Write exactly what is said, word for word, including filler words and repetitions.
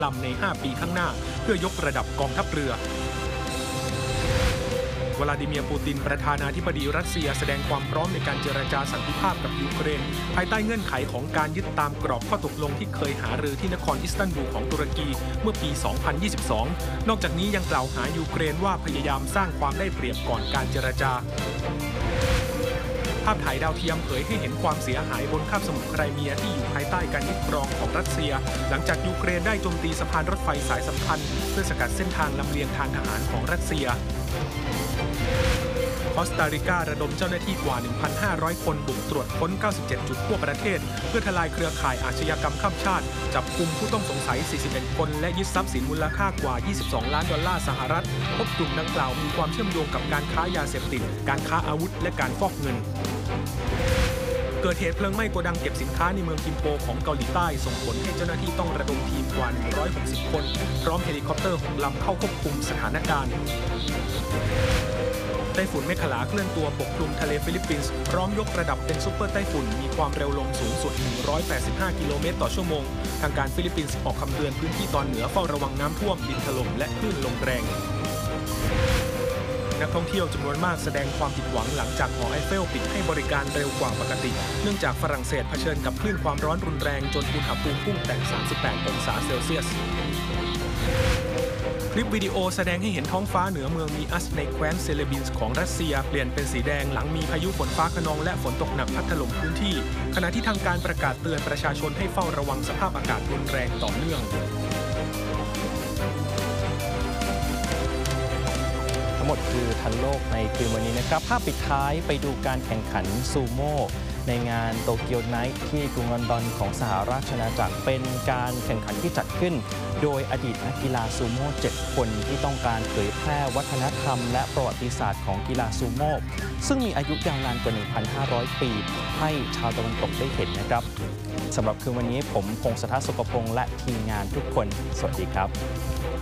ลำในห้าปีข้างหน้าเพื่อยกระดับกองทัพเรือวลาดิเมียร์ปูตินประธานาธิบดีรัสเซียแสดงความพร้อมในการเจรจาสันติภาพกับยูเครนภายใต้เงื่อนไขของการยึดตามกรอบข้อตกลงที่เคยหารือที่นครอิสตันบูลของตุรกีเมื่อปี สองพันยี่สิบสอง นอกจากนี้ยังกล่าวหายูเครนว่าพยายามสร้างความได้เปรียบก่อนการเจรจาภาพถ่ายดาวเทียมเผยให้เห็นความเสียหายบนคาบสมุทรไครเมียที่อยู่ภายใต้การยึดครองของรัสเซียหลังจากยูเครนได้โจมตีสะพานรถไฟสายสำคัญเพื่อสกัดเส้นทางลำเลียงทางทหารของรัสเซียคอสตาริการะดมเจ้าหน้าที่กว่า หนึ่งพันห้าร้อย คนบุกตรวจค้น เก้าสิบเจ็ด จุดทั่วประเทศเพื่อทลายเครือข่ายอาชญากรรมข้ามชาติจับกุมผู้ต้องสงสัย สี่สิบเอ็ด คนและยึดทรัพย์สินมูลค่ากว่า ยี่สิบสอง ล้านดอลลาร์สหรัฐพบกลุ่มดังกล่าวมีความเชื่อมโยงกับการค้ายาเสพติดการค้าอาวุธและการฟอกเงินเกิดเหตุเพลิงไหม้โกดังเก็บสินค้าในเมืองกิมโปของเกาหลีใต้ส่งผลให้เจ้าหน้าที่ต้องระดมทีมกว่า หนึ่งร้อยหกสิบ คนพร้อมเฮลิคอปเตอร์ หก ลำเข้าควบคุมสถานการณ์ไต้ฝุ่นเมฆลาเคลื่อนตัวปกคลุมทะเลฟิลิปปินส์พร้อมยกระดับเป็นซุปเปอร์ไต้ฝุ่นมีความเร็วลมสูงสุด หนึ่งร้อยแปดสิบห้า กิโลเมตรต่อชั่วโมงทางการฟิลิปปินส์ออกคำเตือนพื้นที่ตอนเหนือเฝ้าระวังน้ำท่วมดินถล่มและคลื่นลมแรงนักท่องเที่ยวจำนวนมากแสดงความผิดหวังหลังจากหอไอเฟลปิดให้บริการเร็วกว่าปกติเนื่องจากฝรั่งเศสเผชิญกับคลื่นความร้อนรุนแรงจนอุณหภูมิพุ่งแตะ สามสิบแปด องศาเซลเซียสคลิปวิดีโอแสดงให้เห็นท้องฟ้าเหนือเมืองมีอัสในแคว้นเซเลบินส์ของรัสเซียเปลี่ยนเป็นสีแดงหลังมีพายุฝนฟ้าคะนองและฝนตกหนักพัดถล่มพื้นที่ขณะที่ทางการประกาศเตือนประชาชนให้เฝ้าระวังสภาพอากาศรุนแรงต่อเนื่องทั้งหมดคือทันโลกในคืนวันนี้นะครับภาพปิดท้ายไปดูการแข่งขันซูโม่ในงานโตเกียวไนท์ที่กรุงลอนดอนของสหราชอาณาจักรเป็นการแข่งขันที่จัดขึ้นโดยอดีตนักกีฬาซูโม่เจ็ดคนที่ต้องการเผยแพร่วัฒนธรรมและประวัติศาสตร์ของกีฬาซูโม่ซึ่งมีอายุยาวนานกว่า หนึ่งพันห้าร้อย ปีให้ชาวตะวันตกได้เห็นนะครับสำหรับคืนวันนี้ผมพงษ์สถาสุขพงษ์และทีมงานทุกคนสวัสดีครับ